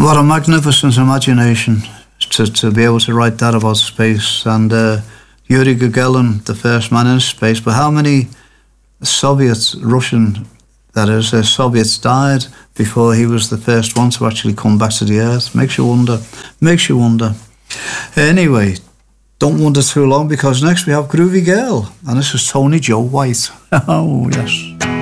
What a magnificent imagination to be able to write that about space. And Yuri Gagarin, the first man in space. But how many Soviets died before he was the first one to actually come back to the Earth? Makes you wonder. Anyway, don't wonder too long, because next we have Groovy Girl, and this is Tony Joe White. Oh, yes.